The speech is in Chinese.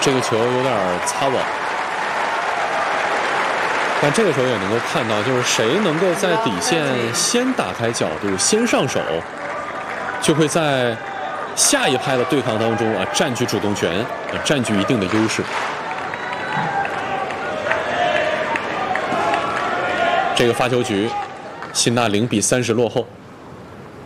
这个球有点擦网。但这个时候也能够看到，就是谁能够在底线先打开角度、先上手，就会在下一拍的对抗当中占据主动权，占据一定的优势。这个发球局，辛纳0比30落后。